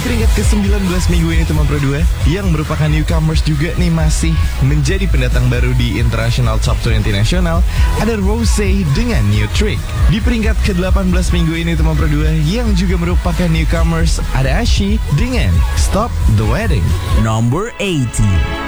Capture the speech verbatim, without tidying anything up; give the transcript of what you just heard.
peringkat ke sembilan belas minggu ini teman Pro dua, yang merupakan newcomers juga nih masih menjadi pendatang baru di International Top dua puluh nasional, ada Rosé dengan New Trick. Di peringkat ke delapan belas minggu ini teman Pro dua, yang juga merupakan newcomers, ada Ashi dengan Stop the Wedding. Number eighteen.